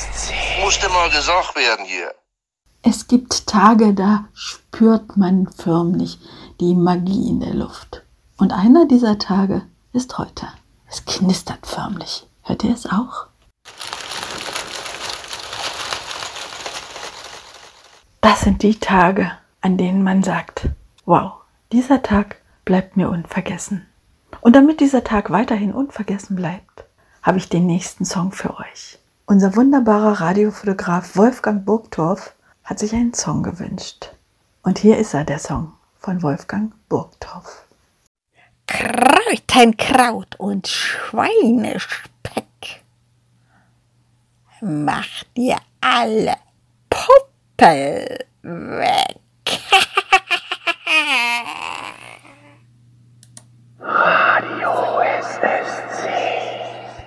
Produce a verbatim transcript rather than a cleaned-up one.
Musste mal gesagt werden hier. Es gibt Tage, da spürt man förmlich die Magie in der Luft. Und einer dieser Tage ist heute. Es knistert förmlich. Hört ihr es auch? Das sind die Tage, an denen man sagt, wow, dieser Tag bleibt mir unvergessen. Und damit dieser Tag weiterhin unvergessen bleibt, habe ich den nächsten Song für euch. Unser wunderbarer Radiofotograf Wolfgang Burgtorff hat sich einen Song gewünscht. Und hier ist er, der Song von Wolfgang Burgtorff. Kräutenkraut und Schweinespeck macht dir alle Puppel weg.